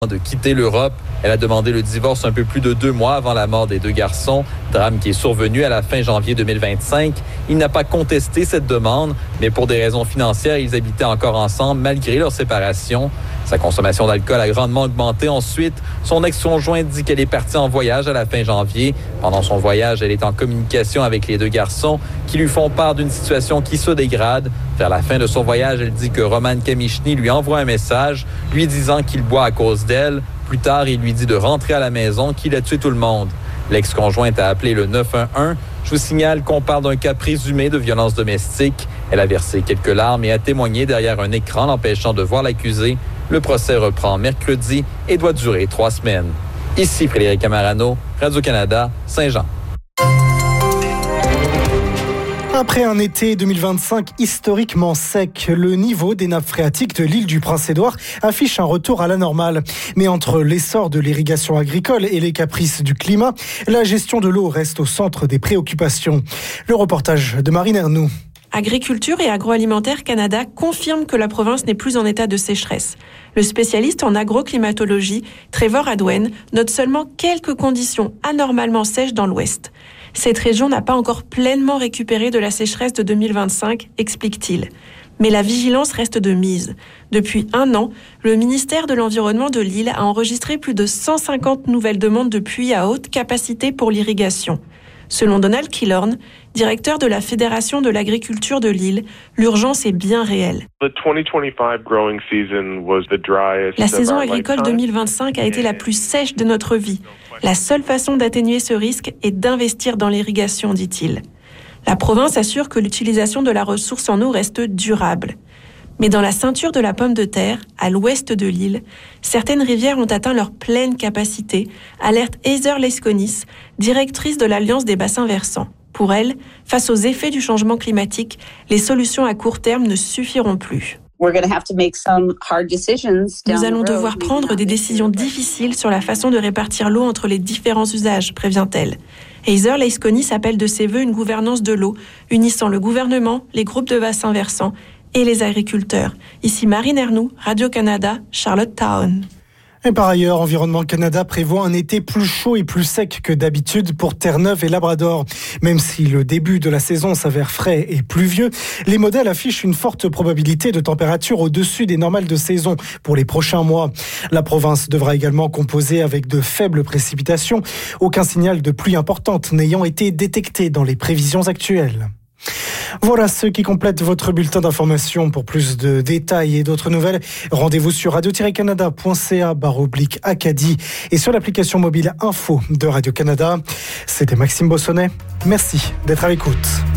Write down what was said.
de quitter l'Europe. Elle a demandé le divorce un peu plus de 2 mois avant la mort des 2 garçons, drame qui est survenu à la fin janvier 2025. Il n'a pas contesté cette demande, mais pour des raisons financières, ils habitaient encore ensemble malgré leur séparation. Sa consommation d'alcool a grandement augmenté ensuite. Son ex-conjoint dit qu'elle est partie en voyage à la fin janvier. Pendant son voyage, elle est en communication avec les 2 garçons qui lui font part d'une situation qui se dégrade. Vers la fin de son voyage, elle dit que Roman Kamichny lui envoie un message lui disant qu'il boit à cause d'elle. Plus tard, il lui dit de rentrer à la maison, qu'il a tué tout le monde. L'ex-conjointe a appelé le 911. Je vous signale qu'on parle d'un cas présumé de violence domestique. Elle a versé quelques larmes et a témoigné derrière un écran l'empêchant de voir l'accusé. Le procès reprend mercredi et doit durer 3 semaines. Ici Frédéric Amarano, Radio-Canada, Saint-Jean. Après un été 2025 historiquement sec, le niveau des nappes phréatiques de l'île du Prince-Édouard affiche un retour à la normale. Mais entre l'essor de l'irrigation agricole et les caprices du climat, la gestion de l'eau reste au centre des préoccupations. Le reportage de Marine Ernoux. Agriculture et Agroalimentaire Canada confirme que la province n'est plus en état de sécheresse. Le spécialiste en agroclimatologie, Trevor Adwen, note seulement quelques conditions anormalement sèches dans l'ouest. Cette région n'a pas encore pleinement récupéré de la sécheresse de 2025, explique-t-il. Mais la vigilance reste de mise. Depuis 1 an, le ministère de l'Environnement de l'île a enregistré plus de 150 nouvelles demandes de puits à haute capacité pour l'irrigation. Selon Donald Killorn, directeur de la Fédération de l'agriculture de l'île, l'urgence est bien réelle. La saison agricole 2025 a été la plus sèche de notre vie. La seule façon d'atténuer ce risque est d'investir dans l'irrigation, dit-il. La province assure que l'utilisation de la ressource en eau reste durable. Mais dans la ceinture de la Pomme de Terre, à l'ouest de l'île, certaines rivières ont atteint leur pleine capacité, alerte Heather Leiskonis, directrice de l'Alliance des bassins versants. Pour elle, face aux effets du changement climatique, les solutions à court terme ne suffiront plus. Nous allons devoir prendre des décisions difficiles sur la façon de répartir l'eau entre les différents usages, prévient-elle. Heather Leiskonis appelle de ses vœux une gouvernance de l'eau, unissant le gouvernement, les groupes de bassins versants et les agriculteurs. Ici Marine Ernoux, Radio-Canada, Charlottetown. Et par ailleurs, Environnement Canada prévoit un été plus chaud et plus sec que d'habitude pour Terre-Neuve et Labrador. Même si le début de la saison s'avère frais et pluvieux, les modèles affichent une forte probabilité de température au-dessus des normales de saison pour les prochains mois. La province devra également composer avec de faibles précipitations, aucun signal de pluie importante n'ayant été détecté dans les prévisions actuelles. Voilà ce qui complète votre bulletin d'information. Pour plus de détails et d'autres nouvelles, rendez-vous sur radio-canada.ca/Acadie et sur l'application mobile Info de Radio-Canada. C'était Maxime Bossonnet. Merci d'être à l'écoute.